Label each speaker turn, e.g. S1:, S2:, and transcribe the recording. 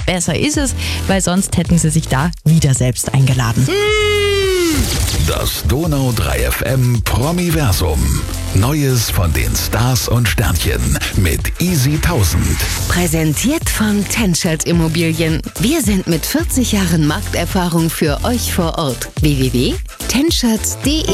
S1: besser ist es, weil sonst hätten sie sich da wieder selbst eingeladen.
S2: Das Donau 3 FM Promiversum. Neues von den Stars und Sternchen mit Easy 1000.
S3: Präsentiert von Tenschert Immobilien. Wir sind mit 40 Jahren Markterfahrung für euch vor Ort. www.tenschert.de